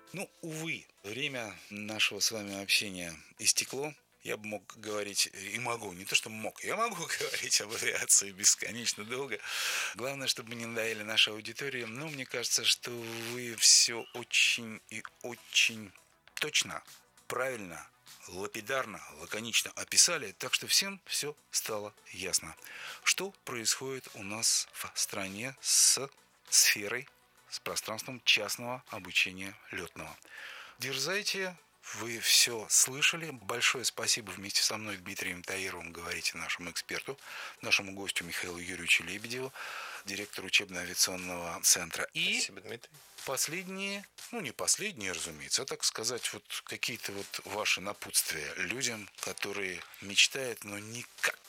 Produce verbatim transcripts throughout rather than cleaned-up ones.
Ну, увы, время нашего с вами общения истекло. Я бы мог говорить, и могу, не то что мог, я могу говорить об авиации бесконечно долго. Главное, чтобы мы не надоели нашей аудитории. Но мне кажется, что вы все очень и очень точно, правильно, лапидарно, лаконично описали, так что всем все стало ясно. Что происходит у нас в стране с сферой, с пространством частного обучения летного. Дерзайте, вы все слышали. Большое спасибо вместе со мной, Дмитрием Таировым, говорите нашему эксперту, нашему гостю Михаилу Юрьевичу Лебедеву, директору учебно-авиационного центра. И Спасибо, Дмитрий. последние, ну не последние, разумеется, а так сказать, вот какие-то вот ваши напутствия людям, которые мечтают, но никак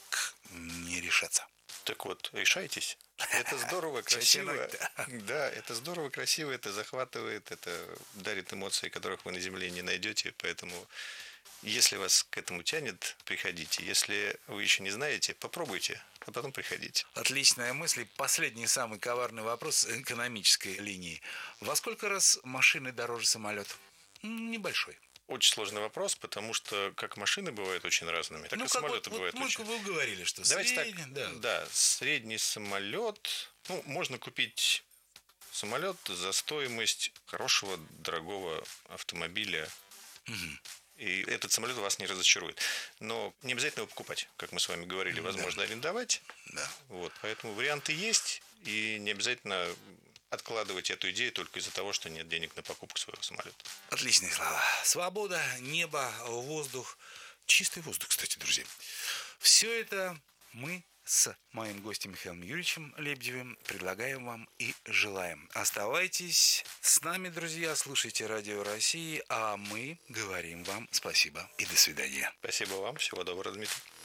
не решатся. Так вот, решайтесь. Это здорово, красиво. Да, это здорово, красиво, это захватывает, это дарит эмоции, которых вы на Земле не найдете. Поэтому, если вас к этому тянет, приходите. Если вы еще не знаете, попробуйте, а потом приходите. Отличная мысль. И последний самый коварный вопрос экономической линии. Во сколько раз машины дороже самолета? Небольшой. Очень сложный вопрос, потому что как машины бывают очень разными, так ну, и самолеты вот, бывают вот очень. Вы говорили, что Давайте средний, так, да. да, средний самолет. Ну, можно купить самолет за стоимость хорошего, дорогого автомобиля. Угу. И этот самолет вас не разочарует. Но не обязательно его покупать, как мы с вами говорили. Возможно, да. арендовать. Да. Вот, поэтому варианты есть. И не обязательно откладывать эту идею только из-за того, что нет денег на покупку своего самолета. Отличные слова. Свобода, небо, воздух. Чистый воздух, кстати, друзья. Все это мы с моим гостем Михаилом Юрьевичем Лебедевым предлагаем вам и желаем. Оставайтесь с нами, друзья, слушайте Радио России, а мы говорим вам спасибо и до свидания. Спасибо вам, всего доброго, Дмитрий.